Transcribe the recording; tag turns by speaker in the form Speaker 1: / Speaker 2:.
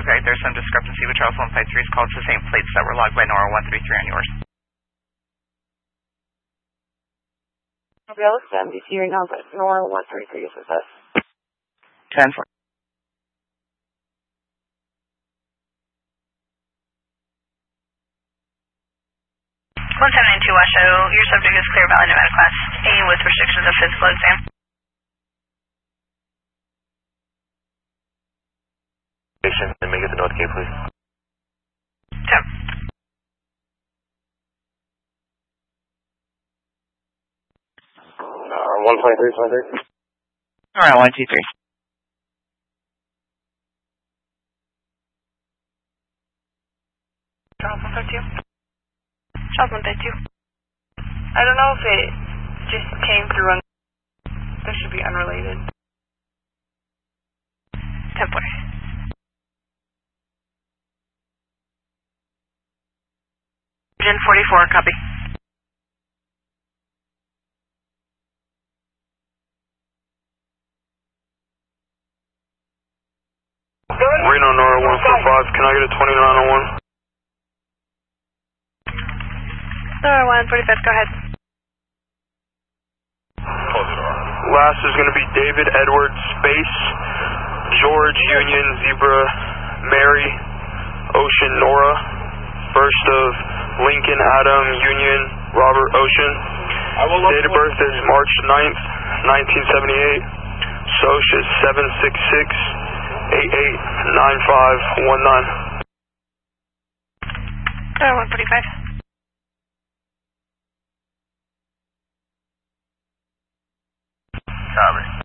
Speaker 1: Okay, there's some discrepancy with Charles 153's call. It's the same plates that were logged by Nora 133 on yours.
Speaker 2: Gabriella MDC right now, but Nora 133 is with us.
Speaker 1: 10-4.
Speaker 3: 1792 Washoe, your subject is Clear Valley, Nevada Class A with restrictions of physical exam.
Speaker 4: And make it to North Gate, please.
Speaker 3: 10.
Speaker 4: Alright, 123.
Speaker 1: Alright, 123.
Speaker 3: Charles 132. Charles 132. I don't know if it just came through on. This should be unrelated. 10-4. Gen 44, copy.
Speaker 4: Reno Nora 145, can I get a 2901?
Speaker 3: Nora 145, go ahead.
Speaker 4: Last is going to be David Edward Space, George Union Zebra Mary Ocean Nora, first of Lincoln Adam Union Robert Ocean. Date of birth is March 9th, 1978. SOCH is 766-889519.
Speaker 3: 145.
Speaker 4: Copy.